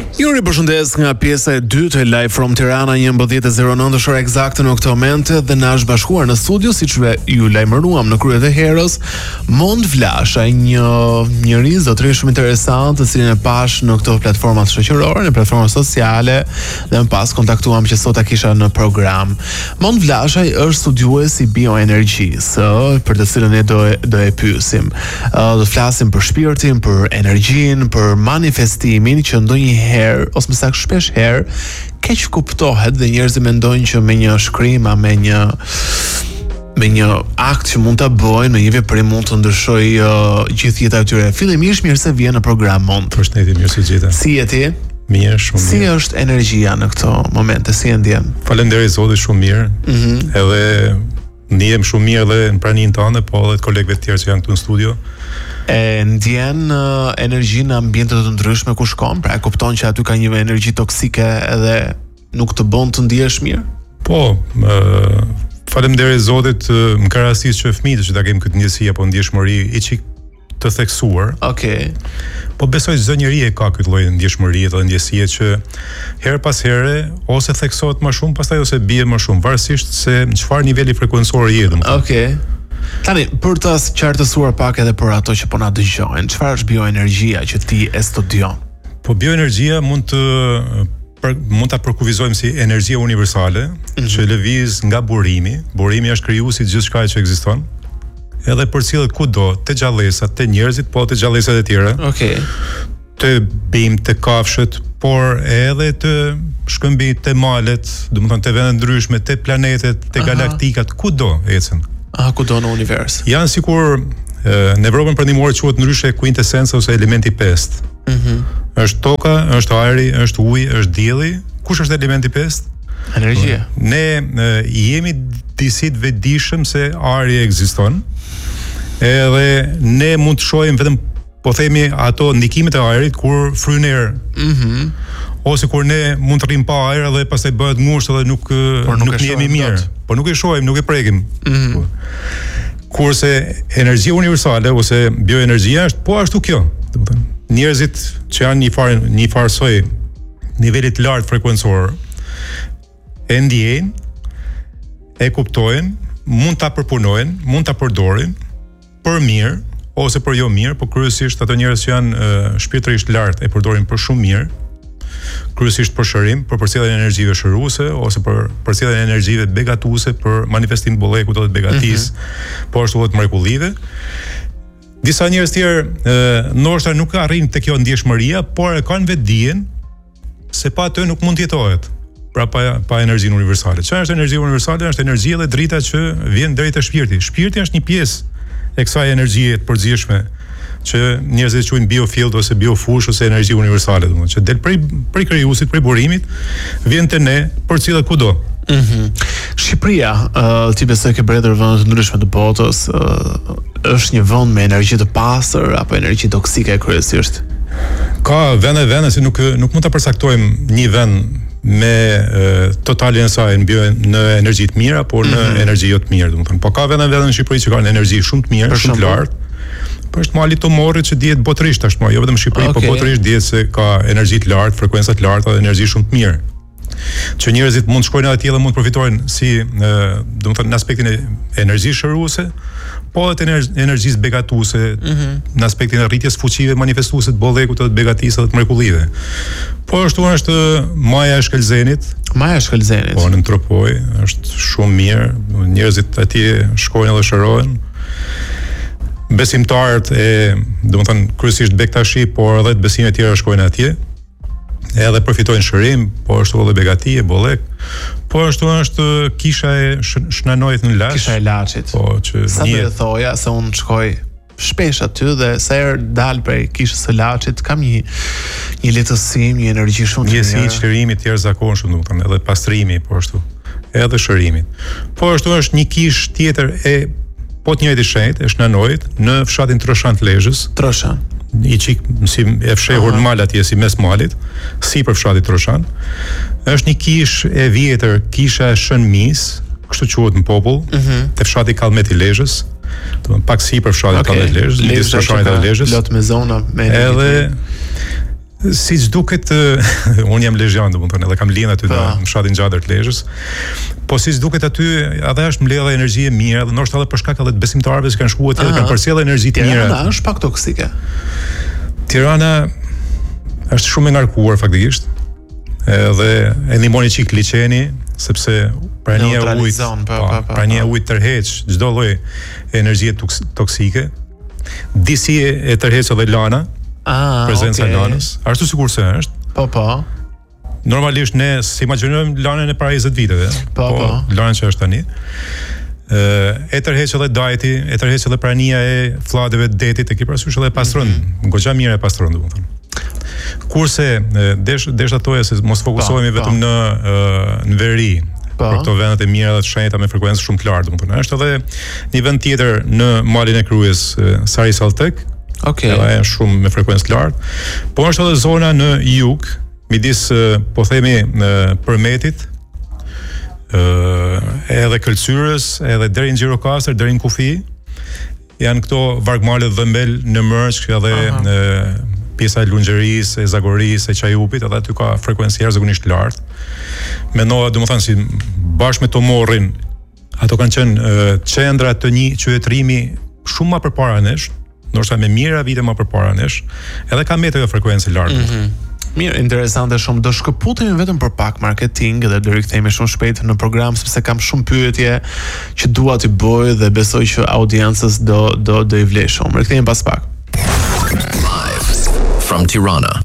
Ju ripërshëndes nga pjesa e dytë e Live from Tirana 11:09 orë eksakte në këtë moment dhe na është bashkuar në studio siç ju lajmëruam në kryet e herës Mond Vlasha, një njerëz zotërisht shumë interesant, të cilin e pash në këto platforma shoqërore, në platforma sociale dhe më pas kontaktuam që sot ta kisha në program. Mond Vlasha është studiues i bioenergjisë, për të cilën ne do e pyesim. Do të flasim për shpirtin, për energjinë, për manifestimin që ndonjëherë ose më saktë shpesh herë keq kuptohet dhe njerëzit mendojnë që me një shkrim, me një akt që mund ta bëjnë, me një veprim mund të ndryshojë gjithë jeta e tyre. Fillimisht mirë se vjen në program Mond. Përshëndetje, mirë se gjeta. Si je ti? Mirë, shumë mirë. Si është energjia në këto momente? Si e ndjen? Faleminderit Zotit, shumë mirë. Edhe ndihem shumë mirë edhe në praninë tënde, po edhe të kolegëve të tjerë që janë këtu në studio. E ndjen energji në ambiente të ndryshme ku shkon, pra e kupton që aty ka një energji toksike edhe nuk të bën të ndihesh mirë? Po, faleminderit Zotit, më ka rastis që fëmijët që ta kemi këtë ndjesi apo ndjeshmëri i çik të theksuar. Okej. Po besoj çdo njeri e ka këtë lloj ndjeshmërie dhe ndjesie që her pas here ose theksohet më shumë, pastaj ose bie më shumë, varësisht se në çfarë niveli frekuencor je, domethënë. Okej. Tani, për të qartësuar pak edhe për ato që po na dëgjojnë, çfarë është bioenergjia që ti e studion? Po bioenergjia mund ta përkufizojmë si energjia universale, që lëviz nga burimi. Burimi është krijuesi i gjithçka që ekziston. Edhe përcjellet kudo, te gjallësat, te njerëzit, po te gjallësat e tjera. Okej. Te bimë, te kafshët, por edhe të shkëmbi te malet, domethënë te vende ndryshme, te planetet, te galaktikat, kudo ecën. Kudo në univers. Janë sikur në Evropën perëndimore quhet ndryshe quintesenca ose elementi 5. Është toka, është ajri, është uji, është dielli. Kush është elementi 5? Energjia. Ne jemi disi të vetëdijshëm se ajri ekziston. Edhe ne mund të shohim vetëm, po themi, ato ndikimet e ajrit kur fryn erë. Ose kur ne mund të rrim pa ajër dhe pastaj bëhet ngushtë dhe nuk jemi mirë. Po nuk e shohim, nuk e prekim. Kurse energjia universale ose bioenergjia është po ashtu kjo. Domethënë, njerëzit që janë një farsoj nivelit të lartë frekuencor e ndjejnë, e kuptojnë, mund ta përpunojnë, mund ta përdorin për mirë ose për jo mirë, po kryesisht ato njerëz që janë shpirtërisht lartë e përdorin për shumë mirë. Kryesisht për shërim, për përcjelljen e energjive shëruese ose për përcjelljen e energjive begatuese, për manifestim të bollekut ose të begatisë, po ashtu edhe të mrekullive. Disa njerëz tjerë ndoshta nuk arrin te kjo ndjeshmëria, por e kanë vetdijen se pa atë nuk mund të jetohet. Pra pa energjinë universale. Çfarë është energjia universale? Është energjia dhe drita që vjen deri te shpirti. Shpirti është një pjesë e kësaj energjie të përgjithshme që njerëzit quajnë biofield ose biofush ose energji universale, domethënë që del prej krijuesit, prej burimit, vjen te ne, përcjellet kudo. Shqipëria, ti besoj ke bërë vende të ndryshme të botës, është një vend me energji të pastër apo energji toksike kryesisht? Ka vende se nuk mund ta përcaktojmë një vend me totalin e saj në energji të mira, por në energji jo të mirë, domethënë. Po ka vende në Shqipëri që kanë energji shumë të mirë, shumë të lartë. Po është mali të morrit që dihet botërisht tashmë, jo vetëm në Shqipëri, po botërisht dihet se ka energji të lartë, frekuenca të larta dhe energji shumë të mirë. Që njerëzit mund të shkojnë atje dhe mund të përfitojnë si, domethënë, në aspektin e energjisë shëruese, po edhe të energjisë begatuese, në aspektin e rritjes fuqive manifestuese të bollekut të begatisë dhe të mrekullive. Po ashtu është Maja e Shkelzenit. Maja e Shkelzenit. Po në Tropoj, është shumë mirë, njerëzit atje shkojnë dhe shërohen. Besimtarët domethënë kryesisht bektashi, por edhe të besime tjera shkojnë atje. Edhe përfitojnë shërim, po ashtu edhe begati e bollek. Po ashtu është kisha e Shnanojit në Laç. Kisha e Laçit. Po që sa do të thoja se unë shkoj shpesh aty dhe sa herë dal prej kishës së Laçit kam një lehtësim, një energji shumë të mirë. Ndjesi i çlirimit të jashtëzakonshëm, domethënë, edhe pastrimi po ashtu. Edhe shërimit. Po ashtu është një kishë tjetër e po të njëjtë shenjtë, është Shnanojit në fshatin Troshan të Lezhës. Troshan. I çik si e fshehur në mal atje si mes malit, sipër fshatit Troshan. Është një kishë e vjetër, kisha e Shënmis, kështu quhet në popull, te fshati Kallmet i Lezhës. Domethënë pak sipër fshatit Kallmet i Lezhës, midis Troshanit dhe Lezhës. Lot me zona me edhe Siç duket, unë jam lezhian, domethënë, edhe kam liend aty në fshatin Gjadër të Lezhës. Po siç duket aty, edhe është mbledhë energji e mirë, dhe ndoshta edhe për shkak të besimtarëve që kanë shkuar atje, kanë përcjellë energji të mira. Tirana është pak toksike. Tirana është shumë e ngarkuar faktikisht. Edhe e ndihmoni çik liçeni, sepse prania e ujit, prania e ujit tërheq çdo lloj energjie toksike. Disi e tërheq edhe lana. Prezenca e lanës, ashtu sikur se është. Po. Normalisht ne si imagjinojmë lanën e para 20 viteve, po lana që është tani. E tërheq edhe dajti, e tërheq edhe prania e flladeve të detit, e ke parasysh edhe pastron, goxha mirë e pastron domethënë. Kurse desh atoja se mos fokusohemi vetëm në veri, për këto vendet e mira dhe të shenjta me frekuencë shumë të lartë, domethënë. Është edhe një vend tjetër në malin e Krujës, Sari Salltek. Edhe shumë me frekuencë të lartë. Po është edhe zona në jug, midis po themi Përmetit, edhe Këlqyrës, edhe deri në Gjirokastër, deri në Kufi. Janë këto vargmalet dhëmbel në Mërç, edhe pjesa e Lungjerisë, e Zagorisë, e Qajupit, edhe aty ka frekuencë jashtëzakonisht të lartë. Mendova, domethënë, si bashkë me Tomorrin, ato kanë qenë qendra të një qytetërimi shumë më përpara nesh, ndoshta me mijëra vite më përpara nesh, edhe ka mbetur kjo frekuencë lartë. Mirë, interesante shumë. Do shkëputemi vetëm për pak marketing dhe do rikthehemi shumë shpejt në program, sepse kam shumë pyetje që dua t'i bëj dhe besoj që audiencës do i vlej shumë. Rikthehemi pas pak. Live from Tirana.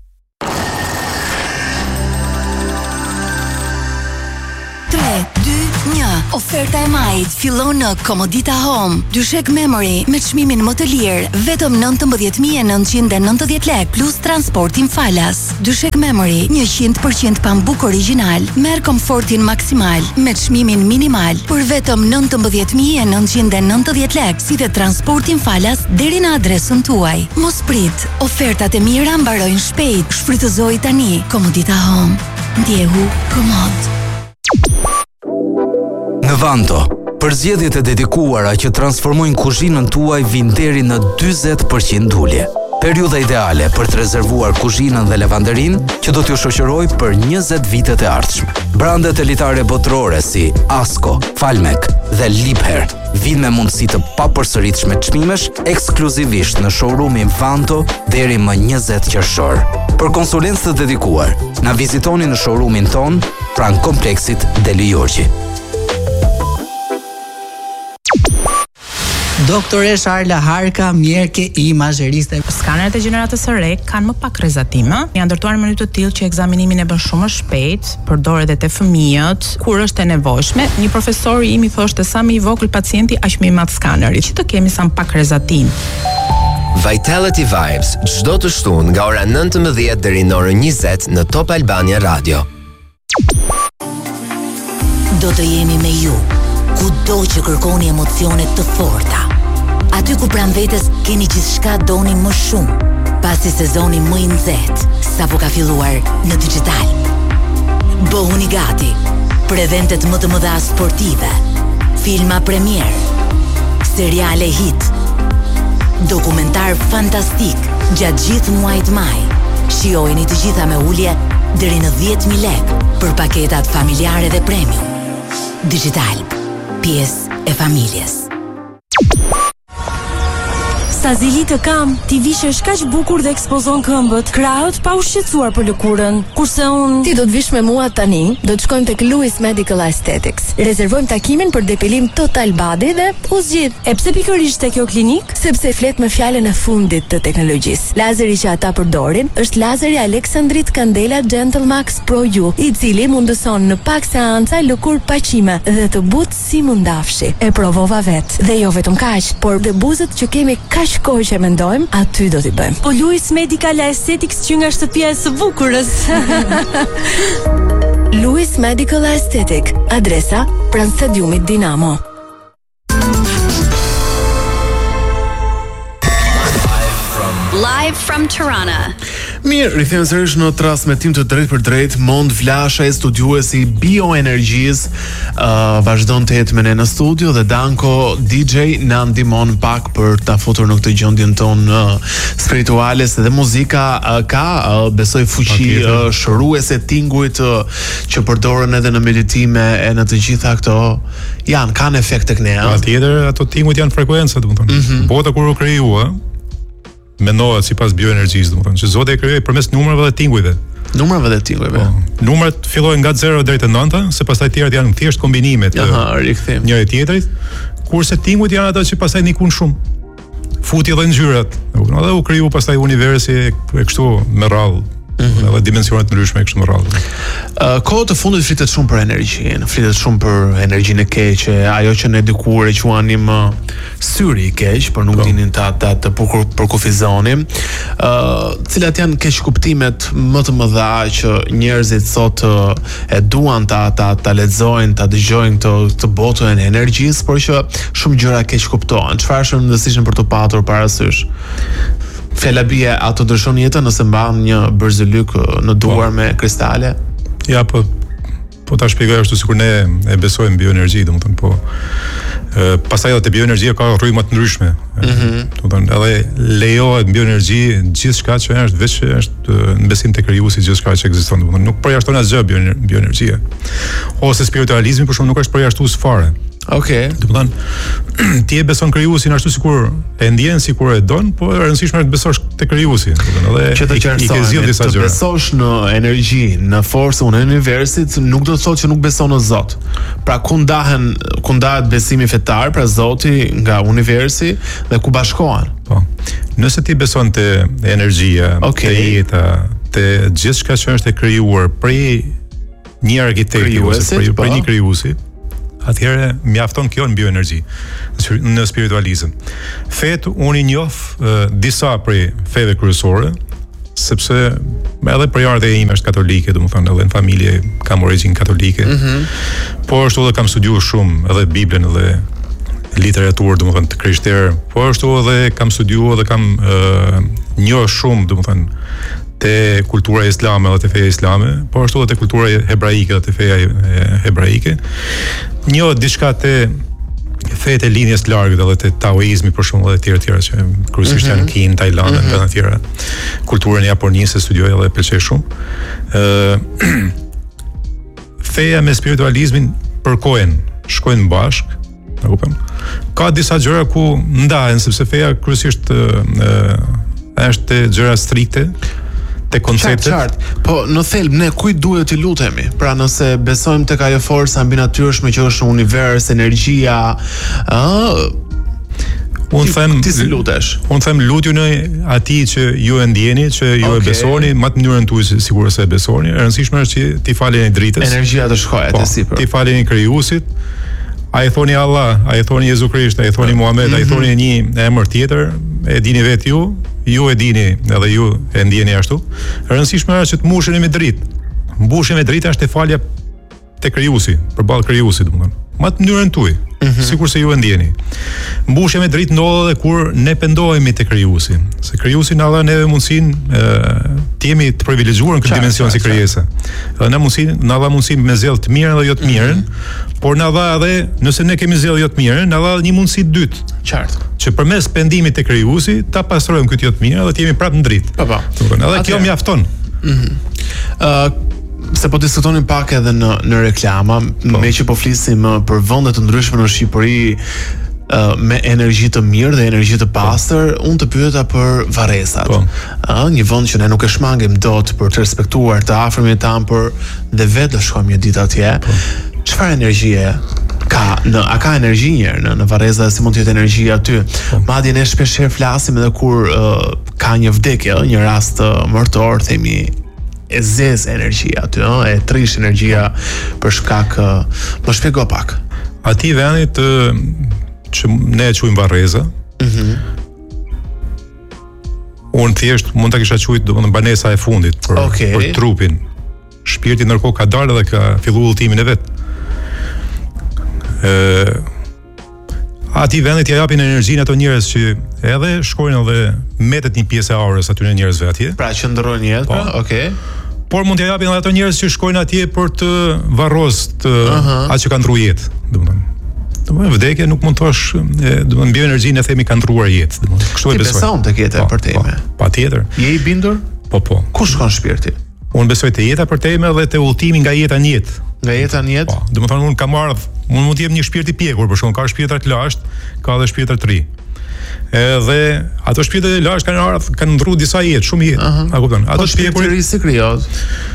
Oferta e majit fillon në Komodita Home. Dyshek Memory me çmimin më të lirë, vetëm 19.990 lek plus transportin falas. Dyshek Memory 100% pambuk origjinal, merr komfortin maksimal me çmimin minimal për vetëm 19.990 lek, si dhe transportin falas deri në adresën tuaj. Mos prit, ofertat e mira mbarojnë shpejt. Shfrytëzoj tani. Komodita Home. Ndjehu komod. Në Vanto, përzgjedhjet e dedikuara që transformojnë kuzhinën tuaj vijnë deri në 40% ulje. Periudha ideale për të rezervuar kuzhinën dhe lavanderin që do t'ju shoqëroj për 20 vitet e ardhshme. Brandet elitare botërore si Asko, Falmek dhe Liebherr vijnë me mundësi të papërsëritshme çmimesh ekskluzivisht në showroomin Vanto deri më 20 qershor. Për konsulencë të dedikuar, na vizitoni në showroomin ton pranë kompleksit Deli Jorgji. Doktoresh Arla Harka, mjerke imazheriste. Skanerët e gjeneratës së re kanë më pak rrezatime. Janë ndërtuar në mënyrë të tillë që ekzaminimin e bën shumë më shpejt, përdoret edhe te fëmijët kur është e nevojshme. Një profesor im i thoshte sa më i vogël pacienti, aq më i madh skaneri, që të kemi sa më pak rrezatim. Vitality Vibes, çdo të shtunë nga ora 19 deri në orën 20 në Top Albania Radio. Do të jemi me ju, kudo që kërkoni emocione të forta. Aty ku pranë vetes keni gjithçka doni më shumë, pasi sezoni më i nxehtë sapo ka filluar në digital. Bëhuni gati për eventet më të mëdha sportive, filma premier, seriale hit, dokumentar fantastik gjatë gjithë muajit maj. Shijojeni të gjitha me ulje deri në 10.000 lek për paketat familjare dhe premium. Digital, pjesë e familjes. Sa zili të kam, ti vishesh kaq bukur dhe ekspozon këmbët, krahët pa u shqetësuar për lëkurën. Kurse unë... Ti do të vish me mua tani, do të shkojmë tek Louis Medical Aesthetics. Rezervojmë takimin për depilim total body dhe u zgjidh. E pse pikërisht te kjo klinik? Sepse flet me fjalën e fundit të teknologjisë. Lazeri që ata përdorin është lazeri Alexandrit Candela Gentle Max Pro U, i cili mundëson në pak seanca lëkurë pa qime dhe të butë si mundafshi. E provova vet. Dhe jo vetëm kaq, por dhe buzët që kemi kaq kohë që mendojmë, aty do t'i bëjmë. Po Louis Medical Aesthetics që nga shtëpia e së bukurës. Louis Medical Aesthetic, adresa pranë stadiumit Dinamo. Live from Tirana. Mirë, rikthehemi sërish në transmetim të drejtë për drejtë. Mond Vlasha, studiuesi bioenergjisë, vazhdon të jetë me ne në studio dhe Danko DJ na ndihmon pak për ta futur në këtë gjendjen tonë spirituale, se dhe muzika ka besoj fuqi shëruese tingujt që përdoren edhe në meditime e në të gjitha këto kanë efekt tek ne. Patjetër, ato tingujt janë frekuenca, domethënë. Bota kur u krijua, mendohet sipas bioenergjisë, domethënë, që Zoti e krijoi përmes numrave dhe tingujve. Numrat fillojnë nga 0 deri te 9, se pastaj të tjerat janë thjesht kombinime të njëri tjetrit, kurse tingujt janë ato që pastaj nikun shumë. Futi dhe ngjyrat. Dhe u kriju pastaj universi e kështu me radhë. Edhe dimensionet ndryshme kështu më radhë. Kohët e fundit flitet shumë për energjinë, flitet shumë për energjinë e keqe, ajo që ne dikur e quanim syri i keq, por nuk dinin ta të përkufizonim. Cilat janë keqkuptimet më të mëdha që njerëzit sot e duan ta lexojnë, ta dëgjojnë këtë botën e energjisë, por që shumë gjëra keq kuptohen. Çfarë është rëndësishme për të patur parasysh? Fjala bie ato ndryshon jetën nëse mban një bërzylyk në duar me kristale? Ja, po ta shpjegoj ashtu sikur ne e besojmë bioenergji, domethënë, po pastaj edhe te bioenergjia ka rrymë të ndryshme. Domethënë, edhe lejohet bioenergji gjithçka që është në besim te krijuesi, gjithçka që ekziston, domethënë, nuk përjashton asgjë bioenergjia. Ose spiritualizmi për shkak nuk është përjashtues fare. Okej. Domethënë, ti e beson krijuesin ashtu sikur e ndjen, sikur e don, po e rëndësishme është të besosh te krijuesi, domethënë, edhe i ke zgjidhur disa gjëra. Të besosh në energji, në forcën e universit, nuk do të thotë që nuk beson në Zot. Pra ku ndahet besimi fetar, pra Zoti nga universi dhe ku bashkohen? Po. Nëse ti beson te energjia, te jeta, te gjithçka që është e krijuar prej një arkitekti ose prej një krijuesi, atëherë mjafton kjo në bioenergji, në spiritualizëm. Fet, unë i njoh disa prej feve kryesore, sepse edhe prejardhja ime është katolike, domethënë edhe në familje kam origjinë katolike. Po ashtu edhe kam studiuar shumë edhe Biblën edhe literaturë, domethënë të krishterë. Po ashtu edhe kam studiuar dhe kam njoh shumë, domethënë, te kultura islame dhe te feja islame, po ashtu edhe te kultura hebraike dhe te feja hebraike. Njoh diçka te fetë e linjës largët edhe te taoizmi për shembull dhe tjera që kryesisht janë në Kinë, Tajland dhe të tjera. Kulturën e Japonisë studioj edhe pëlqej shumë. Feja me spiritualizmin shkojnë bashk, e kupton? Ka disa gjëra ku ndahen, sepse feja kryesisht është gjëra strikte, te konceptet. Qartë. Po në thelb ne kujt duhet t'i lutemi? Pra nëse besojmë tek ajo forca mbinatyrshme që është univers, energjia, ti si lutesh? Unë them lutjuni atij që ju e ndjeni, që ju e besoni, më të mënyrën tuaj sigurisht se e besoni. E rëndësishme është që ti faleni dritës. Energjia të shkojë te sipër. Ti faleni krijuesit. A i thoni Allah, a i thoni Jezu Krisht, a i thoni Muhammed, a i thoni një emër tjetër, e dini vetë ju e dini edhe ju e ndjeni ashtu. Rëndësishme është që të mbusheni me dritë. Mbushja me dritë është e falja te krijuesi, përballë krijuesit, domethënë. Ma të mënyrën tuaj, sikur se ju e ndjeni. Mbushja me dritë ndodhet edhe kur ne pendohemi te krijuesi, se krijuesi na dha neve mundësinë të jemi të privilegjuar në këtë dimension si krijesa. Dhe na dha mundësinë me zell të mirën dhe jo të mirën, por na dha edhe, nëse ne kemi zell jo të mirën, na dha një mundësi të dytë. Qartë. Që përmes pendimit te krijuesi ta pastrojmë këtë jo të mirë dhe të jemi prapë në dritë. Po. Edhe kjo mjafton. Se po diskutonin pak edhe në reklama, me që po flisim për vende të ndryshme në Shqipëri me energji të mirë dhe energji të pastër, unë të pyeta për Varresat. Një vend që ne nuk e shmangim dot për të respektuar të afërmit tan, por dhe vetë do shkojmë një ditë atje. Çfarë energjie a ka energji njerë në Varreza, si mund të jetë energji aty? Madje ne shpeshherë flasim edhe kur ka një vdekje, një rast mërtor, themi e zez energjia aty, e trish energjia për shkak, më shpjego pak. Ati venit që ne e quajmë Varreza, unë thjesht mund ta kisha quajtur domethënë banesa e fundit për trupin. Shpirti ndërkohë ka dalë dhe ka filluar udhëtimin e vet. Ati vendit ja japin energjinë ato njerëz që edhe shkojnë edhe metet një pjesë e aurës aty në njerëzve atje. Pra qëndrojnë jetë, pra, okay. Por mund t'ja japin edhe ato njerëz që shkojnë atje për të varrosur atë që kanë ndruar jetë, domethënë vdekja nuk mund të thosh, domethënë bioenergjinë e themi ka ndruar jetë, domethënë kështu e besoj. Ti beson tek jeta e përtejme? Patjetër. Je i bindur? Po. Ku shkon shpirti? Unë besoj te jeta përtejme dhe te udhëtimi nga jeta në jetë. Nga jeta në jetë? Po, domethënë unë kam ardh, unë mund të jem një shpirt i pjekur, por shkon ka shpirtra të lashtë, ka edhe shpirtra të ri. Edhe ato shpirtrat e lashtë kanë ndruar disa jetë, shumë jetë. A kupton? Ato shpirti i ri si krijohet?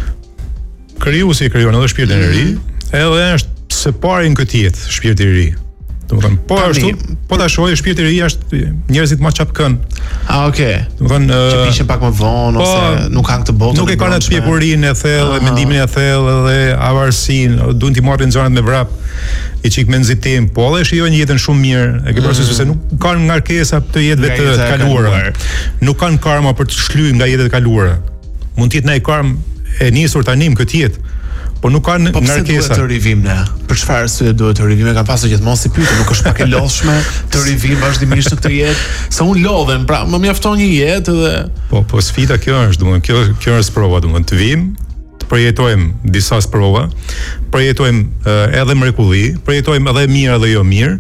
Krijuesi e krijon edhe shpirtin e ri, edhe është së pari në këtë jetë shpirti i ri. Domethënë, po ashtu, po ta shohë shpirti i ri është njerëzit më çapkën. Okay. Domethënë, që pishin pak më vonë ose nuk kanë këtë botë. Nuk e kanë atë pjekurinë e thellë, mendimin e thellë dhe avarsinë, duan t'i marrin zonat me vrap. I çik me nxitim, po edhe shijojnë jetën shumë mirë, e ke parasysh se nuk kanë ngarkesa të jetëve të kaluara. Nuk kanë karma për të shlyer nga jetët e kaluara. Mund të jetë ndaj karm e nisur tani në këtë jetë. Po nuk kanë ngarkesa. Po pse duhet të rivim ne? Për çfarë arsye duhet të rivim? E kanë pasur gjithmonë si pyetje, nuk është pak e lodhshme të rivim vazhdimisht në këtë jetë? Se unë lodhem, pra më mjafton një jetë dhe Po sfida kjo është, domethënë kjo është sprova, domethënë të vim, të përjetojmë disa sprova, përjetojmë edhe mrekulli, përjetojmë edhe mirë edhe jo mirë.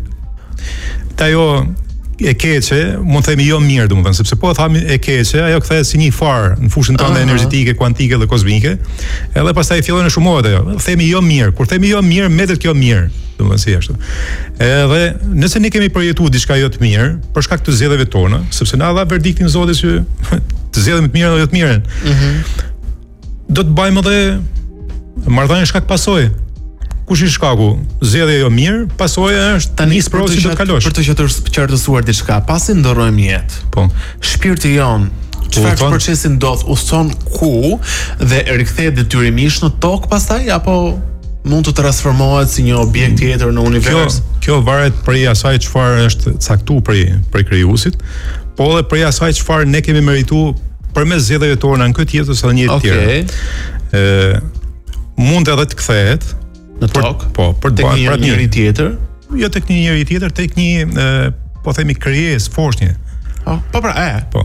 Ajo e keqe, mund të themi jo mirë, domethënë, sepse po thami e keqe, ajo kthehet si një farë në fushën tonë energjetike, kuantike dhe kozmike, edhe pastaj fillon të shumohet ajo. Themi jo mirë, kur themi jo mirë, mbetet kjo mirë, domethënë si ashtu. Edhe nëse ne kemi përjetuar diçka jo të mirë, për shkak të zgjedhjeve tona, sepse na dha verdiktin Zoti që të zgjedhim të mirën dhe jo të mirën. Do të bëjmë edhe marrëdhënie shkak pasojë. Kush i shkaku? Zgjedhja jo mirë, pasojë është tani provë që do të kalosh. Për të qartësuar diçka, pasi ndorrojmë jetë. Po. Shpirti jon, çfarë procesi ndodh, udhson ku dhe rikthehet detyrimisht në tokë pastaj apo mund të transformohet si një objekt tjetër në univers? Kjo varet prej asaj çfarë është caktuar prej krijuesit, po edhe prej asaj çfarë ne kemi merituar përmes zgjedhjeve tona në këtë jetë ose në një jetë tjetër. Mund edhe të kthehet në tokë, për të bërë pranë njëri tjetër, jo tek një njeri tjetër, tek një po themi krijesë foshnje. Po pra, Po.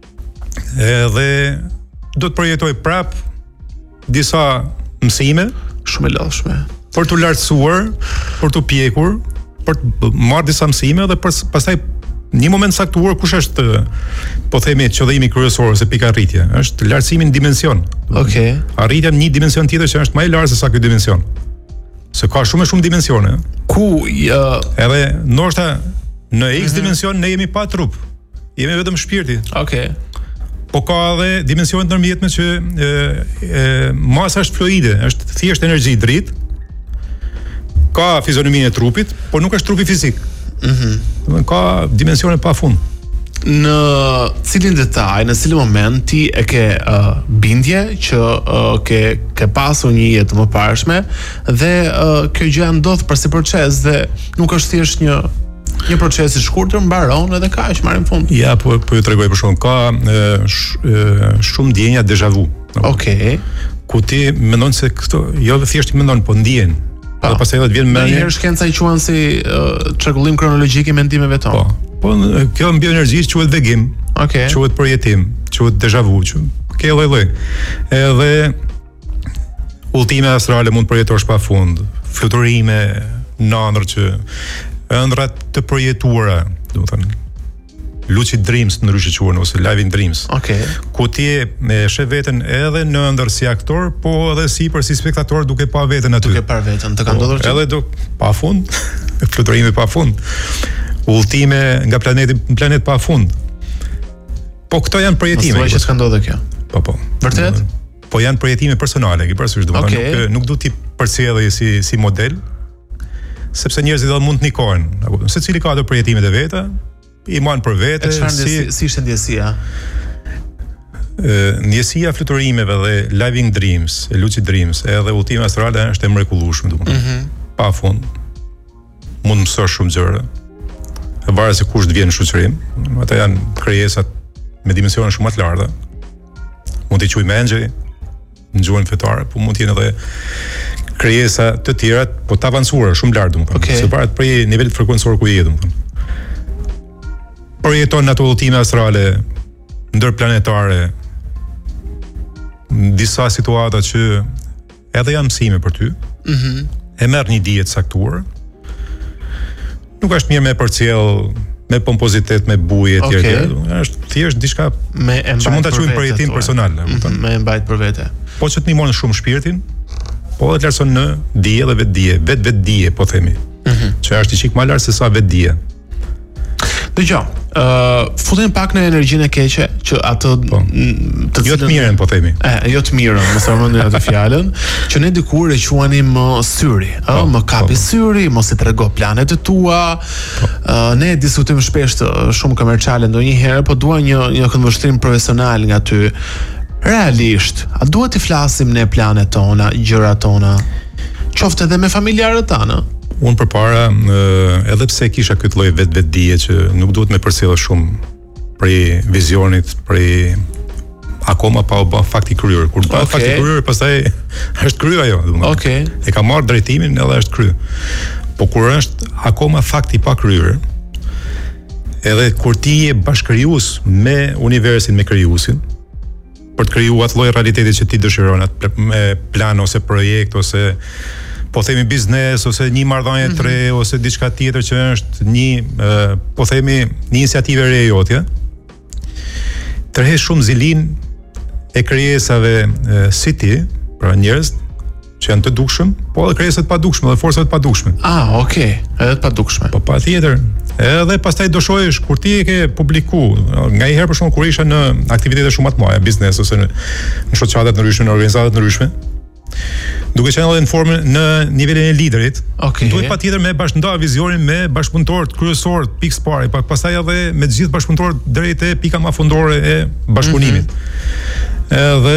Edhe do të përjetoj prap disa mësime shumë e lodhshme për t'u lartësuar, për t'u pjekur, për të marrë disa mësime dhe pastaj një moment saktuar kush është po themi qëllimi kryesor ose pika rritje, është lartësimi në dimension. Okej. Arritja në një dimension tjetër që është më e lartë se sa ky dimension. Se ka shumë dimensione. Ku edhe ndoshta në X dimension ne jemi pa trup. Jemi vetëm shpirti. Okej. Po ka edhe dimensione të ndërmjetme që masa është fluide, është thjesht energji dritë. Ka fizionominë e trupit, por nuk është trupi fizik. Ka dimensione pafund. Në cilin detaj, në cilin moment ti e ke bindje që ke pasur një jetë më parshme dhe kjo gjë ndodh përsi proces dhe nuk është thjesht një proces i shkurtër, mbaron edhe kaq marrin fund. Ja, po ju tregoj për shkak ka shumë ndjenja déjà vu. Okej. Ku ti mendon se këto jo thjesht i mendon, po ndjen. Dhe pastaj do të vjen me një shkenca i quan si çrregullim kronologjik i mendimeve tona. Po kjo në bioenergjisë quhet vegim, quhet përjetim, quhet déjà vu, ke lloj-lloj. Edhe udhime astrale mund të përjetosh pafund, fluturime në ëndër që ëndrat të përjetuara, domethënë lucid dreams ndryshe quhen ose living dreams. Ku ti e sheh veten edhe në ëndër si aktor, po edhe sipër si spektator duke pa veten aty. Duke parë veten, të ka ndodhur që edhe do pafund, fluturime pafund. Udhëtime nga planet pafund. Po këto janë përjetime. Mos thuaj që s'ka ndodhur kjo. Po. Vërtet? Po janë përjetime personale, ke parasysh, domethënë nuk do ti përcjellë si model, sepse njerëzit do mund të nikohen, apo secili ka ato përjetimet e veta, i marrin për vete. Si ishte ndjesia? Ndjesia fluturimeve dhe living dreams, lucid dreams, edhe udhëtimi astral është e mrekullueshme, domethënë. Pafund. Mund të mësosh shumë gjëra. Varet se kush të vjen në shoqërim. Ata janë krijesat me dimensione shumë më të larta. Mund t'i quajmë angjëj në gjuhën fetare, po mund të jenë edhe krijesa të tjera, po të avancuara, shumë lart domethënë. Se varet prej nivelit frekuencor ku je domethënë. përjeton ato udhëtime astrale ndërplanetare, disa situata që edhe janë mësime për ty, e merr një dije të caktuar. Nuk është mirë me përcjell me pompozitet, me buje etj. Është thjesht diçka që mund ta quajmë për jetim personal, me mbajt për vete. Po që të ndihmon shumë shpirtin, po edhe të lartëson në dije dhe vetdije, vetë-dije, po themi. Që është çik më lart se sa vetdije. Dgjoj, futem pak në energjinë e keqe që atë jo të mirën, po themi. Jo të mirën, mos e rëndin atë fjalën, që ne dikur e quanim syri, më kapi syri, mos i trego planet e tua. Ne diskutojmë shpesh shumë komerciale ndonjëherë, po dua një këndvështrim profesional nga ty. Realisht, a duhet të flasim ne planet tona, gjërat tona, qoftë edhe me familjarët tanë? Unë përpara, edhe pse kisha këtë lloj vetdije që nuk duhet me përcjell shumë prej vizionit, prej akoma pa u bë fakti kryer. Kur bëhet fakti kryer, pastaj është kryer ajo, domethënë. E ka marrë drejtimin edhe është kryer. Po kur është akoma fakti pa kryer, edhe kur ti je bashkëkrijues me universin, me krijuesin, për të krijuar atë lloj realiteti që ti dëshiron, atë me plan ose projekt ose po themi biznes ose një marrëdhënie të re ose diçka tjetër që është një po themi një iniciativë re jotja. Tërheq shumë zilin e krijesave si ti, pra njerëz që janë të dukshëm, po edhe krijesat pa dukshme dhe forcat pa dukshme. Edhe të pa dukshme. Po patjetër. Edhe pastaj do shohësh kur ti e ke publiku, nganjëherë për shkak kur isha në aktivitete shumë të mëdha, biznes ose në shoqata të ndryshme, në organizata të ndryshme, duke qenë edhe në formën në nivelin e liderit, duhet patjetër me bashkëndar vizionin me bashkëpunëtorët kryesorë pikë së pari, pastaj edhe me të gjithë bashkëpunëtorët deri te pika më fundore e bashkëpunimit. Edhe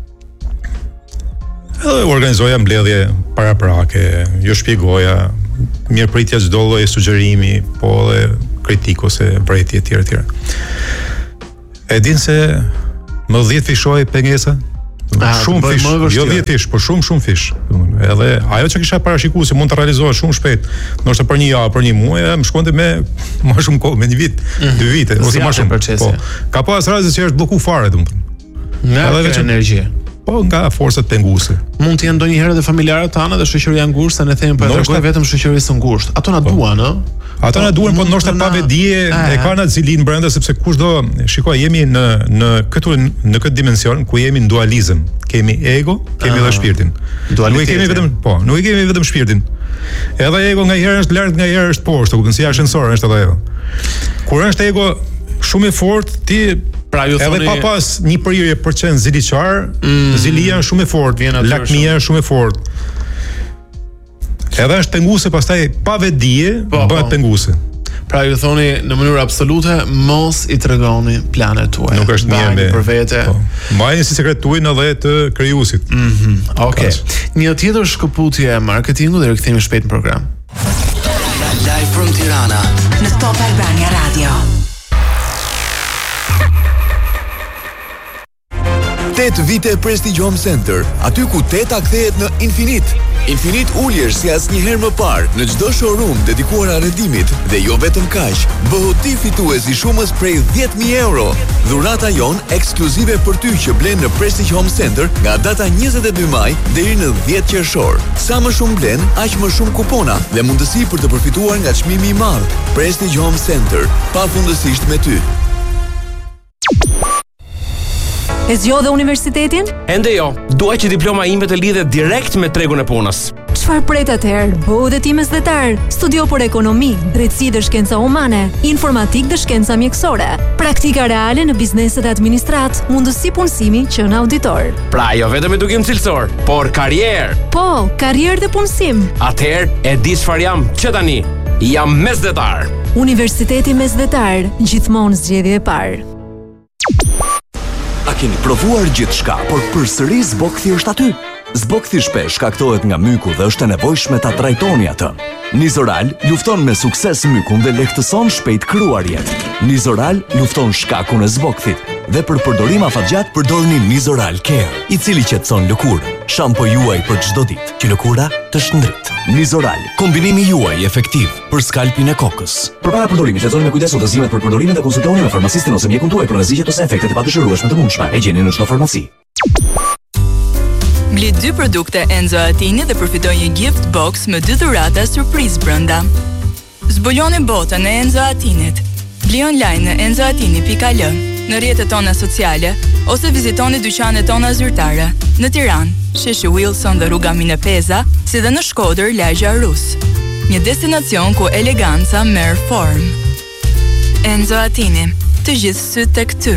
organizoja mbledhje paraprake, ju shpjegoja mirëpritja çdo lloji sugjerimi, po edhe kritik ose vërejtje etj. E din se më 10 fishoj pengesa. Shumë fish, jo 10 fish, por shumë fish. Edhe ajo që kisha parashikuar se mund të realizohet shumë shpejt, ndoshta për një javë, për një muaj, më shkonte me më shumë kohë, me një vit, 2 vite ose më shumë. Po, ka pas raste që është bllokuar fare, domethënë. Nga energji. Po nga forcat penguese. Mund të jenë ndonjëherë edhe familjarët tanë dhe shoqëria ngushtë, ne themi po është vetëm shoqërisë ngushtë. Ato na duan, ë? Ato na duan, po ndoshta pa vetdije e kanë atë zilin brenda, sepse kushdo, shikoj, jemi në këtë dimension ku jemi në dualizëm. Kemi ego, kemi edhe shpirtin. Nuk kemi vetëm shpirtin. Edhe ego nganjëherë është lart, nganjëherë është poshtë, kupton, si ashensor është edhe ajo. Kur është ego shumë i fortë, ti edhe pa pas një përhyrje për qenë ziliqar, zilia është shumë e fortë, lakmia është shumë e fortë. Edhe është penguese, pastaj pa vetdije bëhet penguese. Pra ju thoni në mënyrë absolute mos i tregoni planet tuaj. Nuk është mirë me për vete. Mbajeni si sekret tuaj edhe të krijuesit. Okej. Një tjetër shkëputje e marketingut dhe rikthehemi shpejt në program. Live from Tirana në Top Albania Radio. 8 vite Prestige Home Center, aty ku 8 kthehet në infinit. Infinit uljesh si asnjëherë më parë në çdo showroom dedikuar arrendimit dhe jo vetëm kaq, bëhu ti fitues i shumës prej 10.000 euro. Dhurata jon ekskluzive për ty që blen në Prestige Home Center nga data 22 maj deri në 10 qershor. Sa më shumë blen, aq më shumë kupona dhe mundësi për të përfituar nga çmimi i madh. Prestige Home Center, pafundësisht me ty. E zgjodhe universitetin? Ende jo, dua që diploma ime të lidhet direkt me tregun e punës. Çfarë pret atëherë? Bëhu dhe ti mesdhetar. Studio për ekonomi, drejtësi dhe shkenca humane, informatik dhe shkenca mjekësore, praktika reale në bizneset e administrat, mundësi punësimi që në auditor. Pra jo vetëm edukim cilësor, por karrierë. Po, karrierë dhe punësim. Atëherë e di çfarë jam që tani. Jam mesdhetar. Universiteti Mesdhetar, gjithmonë zgjedhje e parë. A keni provuar gjithçka, por përsëri zbokthi është aty? Zbokthi shpesh shkaktohet nga myku dhe është e nevojshme ta trajtoni atë. Nizoral lufton me sukses mykun dhe lehtëson shpejt kryarjet. Nizoral lufton shkakun e zbokthit. Dhe për përdorim afatgjat përdorni Nizoral Care, i cili qetëson lëkurën. Shampo juaj për çdo ditë, që lëkura të shndrit. Nizoral, kombinimi juaj efektiv për skalpin e kokës. Përpara përdorimit, lexoni me kujdes udhëzimet për përdorimin dhe konsultoni me farmacistin ose mjekun tuaj për rrezikjet ose efektet e padëshirueshme të mundshme. E gjeni në çdo farmaci. Bli 2 produkte Enzo Attini dhe përfitoj një gift box me 2 dhurata surprise brenda. Zbuloni botën e Enzo Attinit. Bli online në enzoattini.al, në rrjetet tona sociale ose vizitoni dyqanet tona zyrtare në Tiranë, Sheshi Wilson dhe rruga Mine Peza, si dhe në Shkodër, lagja Rus. Një destinacion ku eleganca merr formë. Enzo Attini, të gjithë syt tek ty.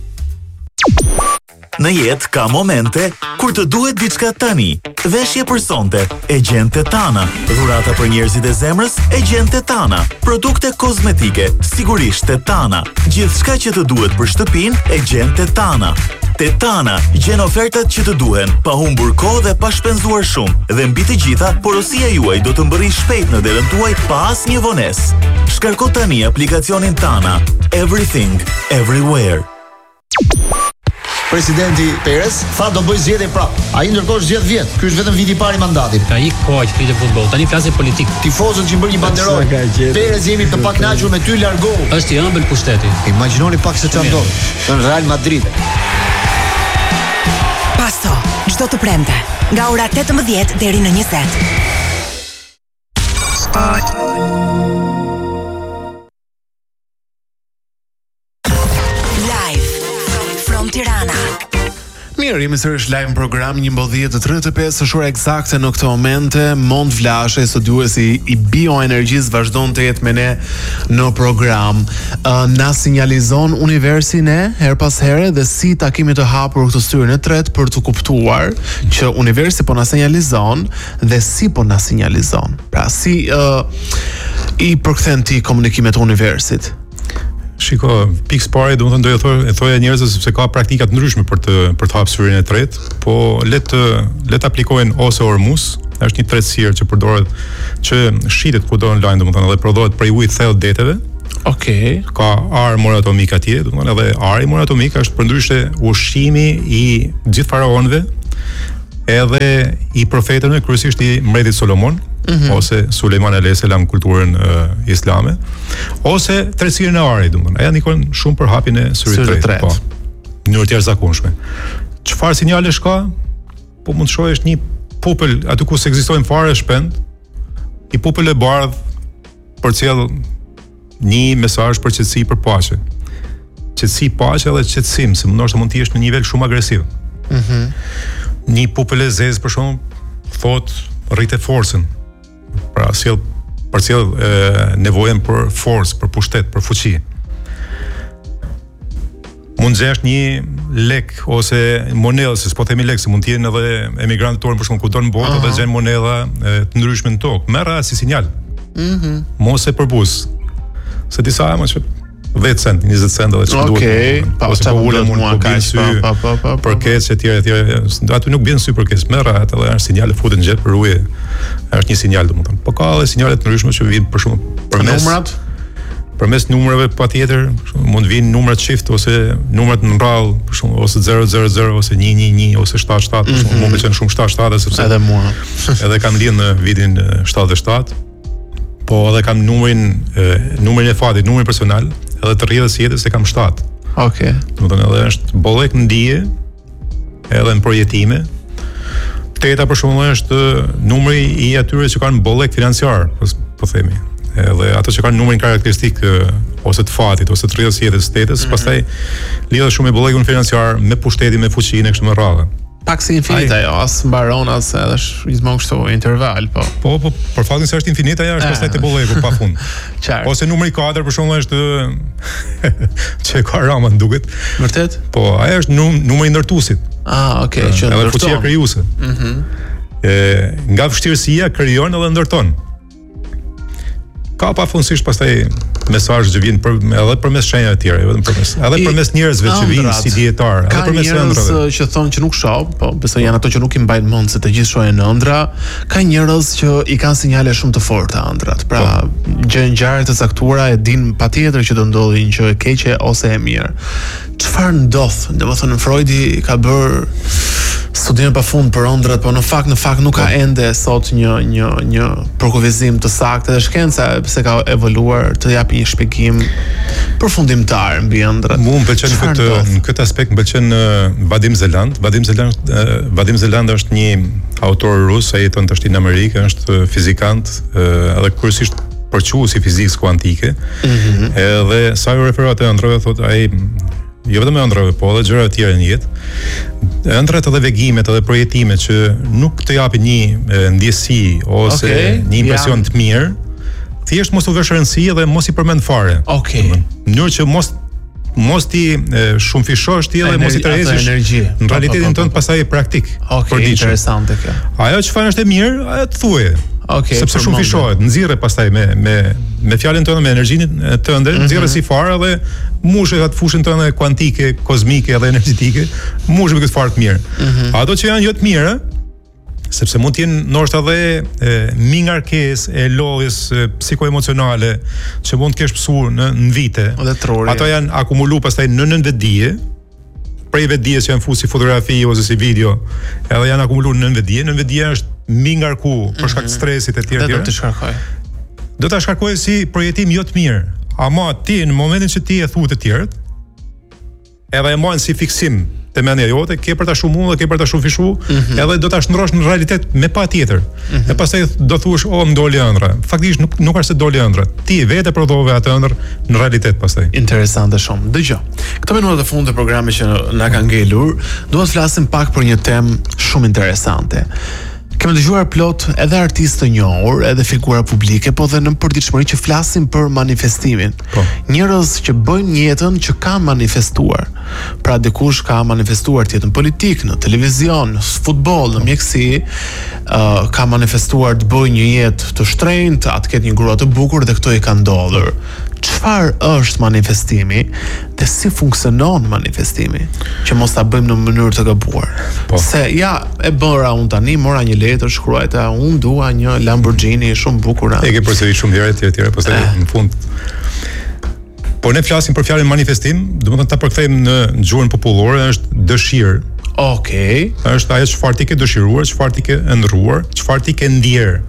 Në jetë ka momente kur të duhet diçka tani. Veshje për sonte, e gjen Tetana. Dhurata për njerëzit e zemrës, e gjen Tetana. Produkte kozmetike, sigurisht Tetana. Gjithçka që të duhet për shtëpinë, e gjen Tetana. Tetana, gjen ofertat që të duhen, pa humbur kohë dhe pa shpenzuar shumë. Dhe mbi të gjitha, porosia juaj do të mbërri shpejt në derën tuaj pa asnjë vonesë. Shkarko tani aplikacionin Tana. Everything, everywhere. Presidenti Perez tha do bëj zgjedhje prapë. Ai ndërkohë zgjedh vjet. Ky është vetëm viti i parë i mandatit. Ka ik koha që flitet futboll. Tani flasin politik. Tifozët që bën një banderol. Perez jemi të pakënaqur me ty, largohu. Është i ëmbël pushteti. Imagjinoni pak se çfarë ndodh në Real Madrid. Pasto, çdo të premte, nga ora 18 deri në 20. Tirana. Mirë, jemi sërish live në program 11:35 orë eksakte në këtë moment. Mond Vlashe, studiuesi i bioenergjisë, vazhdon të jetë me ne në program. Na sinjalizon universi ne her pas here dhe si takimi të hapur këtë styrën e tretë për të kuptuar që universi po na sinjalizon dhe si po na sinjalizon. Pra si i përkthen ti komunikimet e universit? Shiko, pikë parë, domethënë do e thoja njerëzve sepse ka praktika të ndryshme për të hapur syrin e tretë, po le të aplikojnë ose Ormus, është një tretësirë që përdoret që shitet kudo online, domethënë edhe prodhohet prej ujit thellë deteve. Okej. Ka ar moratomik atje, domethënë edhe ari moratomik është përndryshe ushqimi i gjithë faraonëve, edhe i profetëve, kryesisht i mbretit Solomon. Ose Sulejman alayhis salam kulturën islame, ose tretësirën e arit, domethënë. Ajo ndikon shumë për hapjen e syrit të tretë. Po. Në mënyrë të jashtëzakonshme. Çfarë sinjalesh ka? Po mund të shohësh një pupël aty ku ekzistojnë fare shpend, i pupël e bardh përcjell një mesazh për qetësi, për paqe. Qetësi, paqe dhe qetësim, se ndoshta mund të jesh në një nivel shumë agresiv. Një pupël e zezë për shembull thotë rritë forcën. Pra përcjell nevojën për forcë, për pushtet, për fuqi. Mund gjesh një lek ose monedhë, se s'po themi lek, se mund të jenë edhe emigrantët tonë për shkak kudo në botë dhe gjen monedha të ndryshme në tokë. Merra si sinjal. Mos e përbuz. Se disa më që 10 cent, 20 cent edhe çfarë duhet. Okej, pa ose po ulën mua kaq, për keq etj. Aty nuk bën sy për keq, merra atë dhe është sinjale futen xhep për ujë. Është një sinjal domethënë. Po ka edhe sinjale të ndryshme që vijnë për shkak përmes numrat. Përmes numrave patjetër, mund të vinë numra të shift ose numrat në rrallë, për shembull, ose 000 ose 111 ose 77, për shembull, mund të qenë shumë 77 sepse edhe mua. Edhe kam lidhë në vitin 77. Po edhe kam numrin e fatit, numrin personal, edhe të rrjedhës jetës e kam 7. Okej. Domethënë edhe është bollek në dije, edhe në projektime. 8 për shembull është numri i atyre që kanë bollek financiar, po themi. Edhe ato që kanë numrin karakteristik ose të fatit ose të rrjedhës jetës së 8-s, pastaj lidhet shumë me bollekun financiar, me pushtetin, me fuqinë kështu me radhë. Pak si infinit ajo, as mbaron as edhe gjithmonë kështu interval, po. Po, për faktin se është infinit ajo është pastaj te bolleku pafund. Qartë. Ose numri 4 për shembull është që ka rama duket. Vërtet? Po, ajo është numri i ndërtuesit. Okej, që ndërton. Edhe fuqia krijuese. Nga vështirësia krijon edhe ndërton. Ka pafundësisht pastaj mesazhe që vijnë edhe përmes shenjave të tjera, jo vetëm përmes. Edhe përmes njerëzve që vijnë si dietar, edhe përmes ëndrave. Ka njerëz që thonë që nuk shoh, po besoj janë ato që nuk i mbajnë mend se të gjithë shohin ëndra. Ka njerëz që i kanë sinjale shumë të forta ëndrat. Pra, gjën ngjarje të caktuara e din patjetër që do ndodhin që e keqe ose e mirë. Çfarë ndodh? Domethënë Freudi ka bërë studim pafund për ëndrat, po në fakt nuk ka ende sot një përkufizim të saktë dhe shkenca pse ka evoluar të japi një shpjegim përfundimtar mbi ëndrat. Mu më pëlqen në këtë aspekt më pëlqen Vadim Zeland. Vadim Zeland është një autor rus, ai jeton tash në Amerikë, është fizikant, edhe kryesisht përquesi fizikës kuantike. Edhe sa ju referohet të ëndrave, thotë ai jo vetëm ëndrave, po edhe gjëra të tjera në jetë. Ëndrat edhe vegimet edhe projetimet që nuk të japin një ndjesi ose një impresion të mirë, thjesht mos u vesh rëndësi dhe mos i përmend fare. Në mënyrë që mos ti shumë fishosh ti edhe mos i tërheqësh në realitetin tënd pastaj praktik. Interesante kjo. Ajo çfarë është e mirë, ajo të thuaj. Sepse shumë fishohet, nxirre pastaj me fjalën tënde, me energjinë tënde, nxirre si fare dhe mushe atë fushën tënde kuantike, kozmike dhe energjetike, mushe me këtë fare të mirë. Ato që janë jo të mira, sepse mund të jenë ndoshta edhe mi ngarkesë e lodhjes psikoemocionale që mund të kesh pësuar në vite. Ato janë akumuluar pastaj në vetdije, prej vetdijes që janë fusi si fotografi ose si video, edhe janë akumuluar në vetdije. Në vetdije është mi ngarku për shkak të stresit e tjerë. Do të shkarkoj. Do ta shkarkoj si projektim jo të mirë. Ama ti në momentin që ti e thu të tjerët, edhe e marrin si fiksim te mendja jote, ke për ta shumë dhe ke për ta shumë fishu, edhe do ta shndrosh në realitet me patjetër. E pastaj do thuash, më doli ëndra. Faktikisht nuk është se doli ëndra. Ti vetë prodhove atë ëndër në realitet pastaj. Interesante shumë. Dëgjoj. Këto minuta të fundit të programit që na ka ngelur, dua të flasim pak për një temë shumë interesante. Kemë dëgjuar plot edhe artistë të njohur, edhe figura publike, po dhe në përditshmëri që flasin për manifestimin. Njerëz që bëjnë jetën që kanë manifestuar. Pra dikush ka manifestuar të jetën politik, në televizion, në futboll, në mjeksi, ka manifestuar të bëjë një jetë të shtrenjtë, atë ketë një grua të bukur dhe këto i kanë ndodhur. Çfarë është manifestimi dhe si funksionon manifestimi? Që mos ta bëjmë në mënyrë të gabuar. Se e bëra unë tani, mora një letër, shkruajta, unë dua një Lamborghini shumë bukur. E ke përsëri shumë herë etj, pastaj në fund. Po ne flasim për fjalën manifestim, domethënë ta përkthejmë në gjuhën popullore, është dëshirë. Është ajo çfarë ti ke dëshiruar, çfarë ti ke ëndrruar, çfarë ti ke ndjer.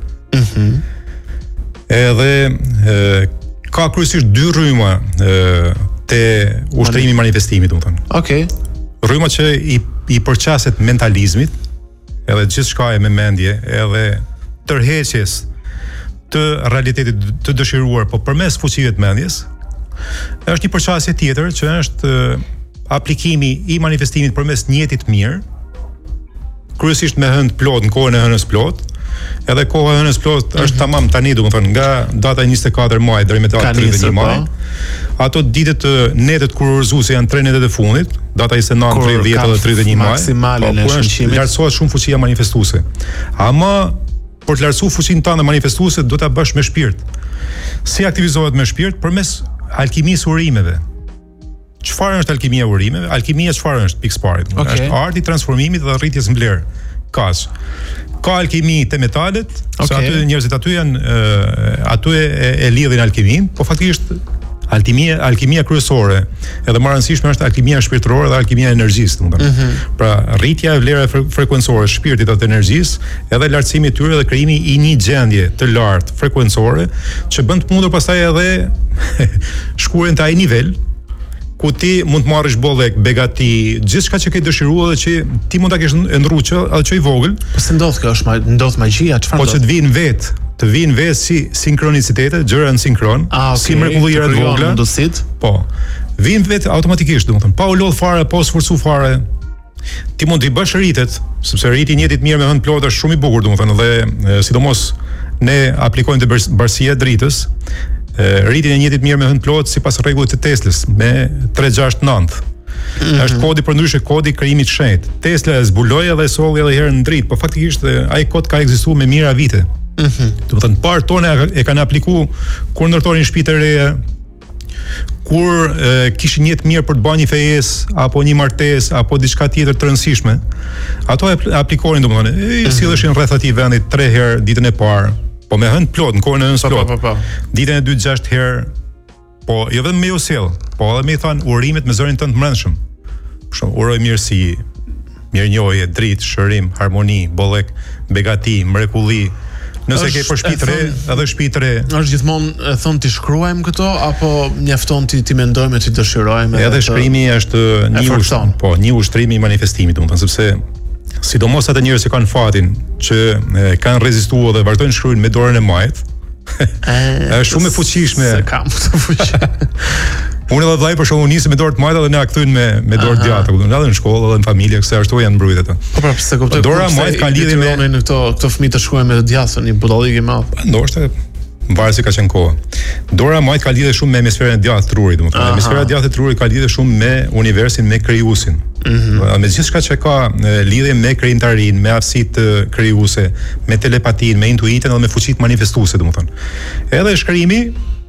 Edhe ka kryesisht dy rryma te ushtrimi i manifestimit, domethënë. Rryma që i përqaset mentalizmit, edhe gjithçka me mendje, edhe tërheqjes të realitetit të dëshiruar, po përmes fuqive të mendjes. Është një përqasje tjetër që është aplikimi i manifestimit përmes një jeti të mirë, kryesisht me hënë plot në kohën e hënës plot. Edhe koha e hënës plot është tamam tani, domethënë nga data 24 maj deri me datën 31 maj. Ato ditët netët kurorëzuese janë 3 netët e fundit, data 29, 30 dhe 31 maj. Maksimale në shënqimit. Lartësohet shumë fuqia manifestuese. Ama për të lartësuar fuqinë tënde manifestuese do ta bësh me shpirt. Si aktivizohet me shpirt? Përmes alkimisë urimeve. Çfarë është alkimia e urimeve? Alkimia çfarë është? Pikë parë. Është arti i transformimit dhe rritjes vlerë. Ka alkimi të metalet, se aty njerëzit aty e lidhin alkimin, po faktikisht alkimia kryesore, edhe më rëndësishme është alkimia shpirtërore dhe alkimia e energjisë, domethënë. Pra rritja e vlerave frekuencore të shpirtit atë energjisë, edhe lartësimi i tyre dhe krijimi i një gjendje të lartë frekuencore që bën të mundur pastaj edhe shkuarjen te ai nivel ku ti mund të marrësh bollek, begati, gjithçka që ke dëshiruar dhe që ti mund ta kesh ndrruçë, atë që i vogël. Po se ndodh kjo, ndodh magjia, çfarë ndodh? Po që të vinë vetë si sinkronicitete, gjëra në sinkron, si mrekulliera të vogla. Po. Vinë vetë automatikisht, domethënë, pa u lodh fare, pa u sforcu fare. Ti mund të bësh rritet, sepse rriti i njëjtit mirë me hënë plot është shumë i bukur, domethënë, dhe sidomos ne aplikojmë te barësia e dritës. Rritin e njëjtit mirë me hënë plot sipas rregullit të Teslës me 369. Është kodi përndryshe kodi i krijimit të shenjtë. Tesla e zbuloi edhe e solli edhe herë në dritë, po faktikisht ai kod ka ekzistuar me mijëra vite. Do të thënë parë tonë e kanë aplikuar kur ndërtonin shtëpitë e reja, kur kishin jetë mirë për të bërë një fejesë apo një martesë apo diçka tjetër të rëndësishme, ato e aplikonin domethënë, silleshin rreth atij vendi 3 herë ditën e parë, po me hënë plot, në kohën e hënës plot. Ditën e dytë 6 herë, po jo vetëm me u sjell, po edhe me i than urimet me zërin tënd të mbrëmshëm. Për shembull, uroj mirësi, mirënjohje, dritë, shërim, harmoni, bollek, begati, mrekulli. Nëse ke për shtëpi të re, edhe shtëpi të re. Është gjithmonë thon ti shkruajmë këto apo mjafton ti mendojmë, ti dëshirojmë? Edhe shkrimi është një ushtrim i manifestimit, domethënë, sepse sidomos ata njerëz që kanë fatin që kanë rezistuar dhe vazhdojnë shkruajnë me dorën e majt. Është shumë e fuqishme. Se kam këtë fuqi. Unë edhe vllai për shkakun nisëm me dorë të majta dhe na kthyn me dorë të gjata, kupton, edhe në shkollë edhe në familje, kësaj ashtu janë mbrojtë ata. Po pra, pse kuptoj. Dora e majt ka lidhje me këto fëmijë të shkruajnë me të djathtë, një budallik i madh. Ndoshta varet se ka qenë kohë. Dora e majt ka lidhje shumë me hemisferën e djathtë të trurit, domethënë hemisfera e djathtë e trurit ka lidhje shumë me universin, me krijuesin. Me gjithçka që ka lidhje me krijimtarinë, me aftësitë të krijuese, me telepatinë, me intuitën dhe me fuqitë manifestuese, domethënë. Edhe shkrimi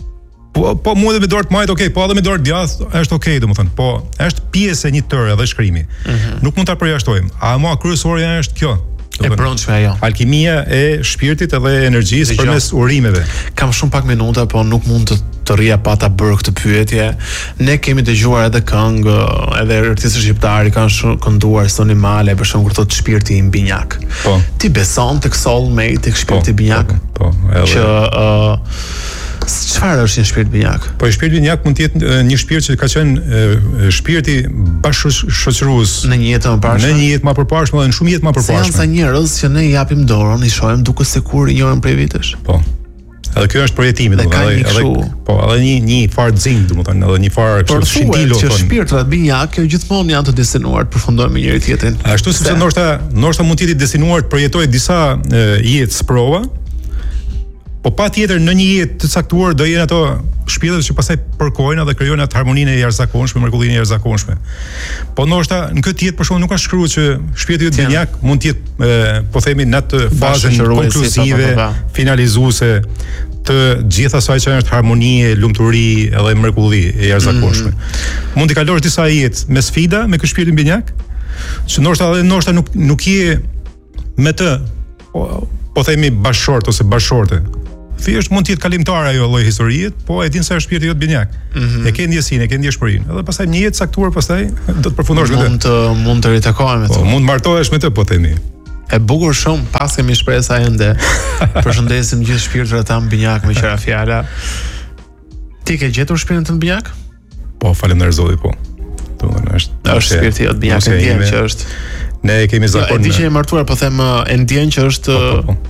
po mua edhe me dorë të majt, okay, po edhe me dorë të djathtë është okay, domethënë, po është pjesë e një tërë edhe shkrimi. Nuk mund ta përjashtojmë. Ama kryesorja është kjo. E brendshme ajo. Alkimia e shpirtit edhe energjisë përmes urimeve. Kam shumë pak minuta, po nuk mund të rria pa ta bërë këtë pyetje. Ne kemi dëgjuar edhe këngë, edhe artistë shqiptarë kanë kënduar Soni Male, për shembull, kur thotë shpirti i binjak. Po. Ti beson tek soulmate, tek shpirti i binjak? Po, edhe që çfarë është një shpirt binjak? Po i shpirti binjak mund të jetë një shpirt që ka qenë shpirti bashkëshoqërues në një jetë më parë. Në një jetë më përparshme dhe në shumë jetë më përparshme. Janë sa njerëz që ne i japim dorën, i shohim duke sikur i njohim prej vitesh. Po. Edhe kjo është projektimi, edhe një farë zing, domethënë, edhe një farë kështu shindilo. Por që shpirtrat binjak gjithmonë janë të destinuar të përfundojnë me njëri tjetrin. Ashtu sepse ndoshta mund të jetë destinuar të përjetojë disa jetë sprova. Po patjetër në një jetë të caktuar do jenë ato shpirtrat që pastaj përkojnë dhe krijojnë atë harmoninë e jashtëzakonshme, mrekullinë e jashtëzakonshme. Po ndoshta në këtë jetë për shkak nuk ka shkruar që shpirti i binjak mund të jetë, po themi, në atë fazën konkluzive, finalizuese të gjithë asaj që është harmonie, lumturi edhe mrekulli e jashtëzakonshme. Mund të kalosh disa jetë me sfida me këtë shpirtin binjak, që ndoshta nuk je me të, po themi bashkëshort ose bashkëshorte. Thjesht mund të jetë kalimtar ajo lloj historie, po e din se është shpirti jot binjak. E ke ndjesinë, e ke ndjeshmërinë. Edhe pastaj një jetë caktuar pastaj do të përfundosh me të. Mund të ritakohesh me të. Po, mund të martohesh me të, po themi. E bukur shumë, pas kemi shpresa ende. Përshëndesim gjithë shpirtrat tan binjak me qira fjala. Ti ke gjetur shpirtin tënd binjak? Po, faleminderit Zotit, po. Domethënë është shpirti jot binjak, e ndjen që është. Ne kemi zakon. E di që je martuar, po them e ndjen që është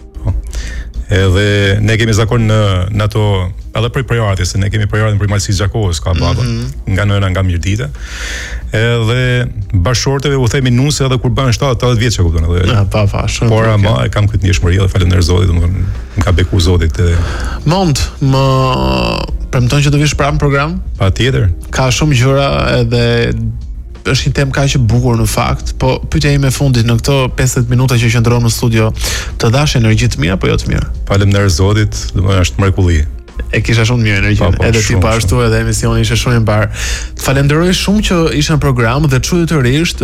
edhe ne kemi zakon në ato edhe për prioritete, se ne kemi prioritën për Malsi Gjakovës, ka baba, nga nëna nga Mirdita. Edhe bashkëshorteve u themi nuse edhe kur bën 70-80 vjeç, e kupton edhe. Shumë. Por ama e kam këtë ndjeshmëri dhe faleminderit Zotit, domethënë më ka beku Zotit. Mond më premton që do vish pranë program? Patjetër. Ka shumë gjëra edhe është një temë kaq e bukur në fakt, po pyetja ime e fundit në këto 50 minuta që qëndron në studio, të dash energji të mirë apo jo të mirë? Faleminderit Zotit, domethënë është mrekulli. E kisha shumë mirë energjinë, edhe ti po ashtu, edhe emisioni ishte shumë i mbar. Të falenderoj shumë që ishe në program dhe çuditërisht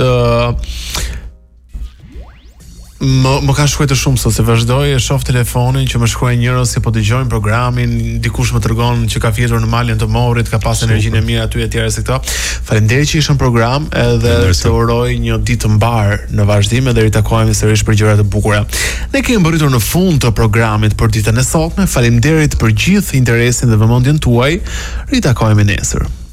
më ka shkruar të shumë sot, se vazhdoj e shoh telefonin që më shkruajnë njerëz që po dëgjojnë programin, dikush më tregon që ka fjetur në malin të Morrit, ka pas energjinë e mirë aty etj se këto. Faleminderit që ishe në program, edhe të uroj një ditë të mbar në vazhdim dhe ritakohemi sërish për gjëra të bukura. Ne kemi mbërritur në fund të programit për ditën e sotme. Faleminderit për gjithë interesin dhe vëmendjen tuaj. Ritakohemi nesër.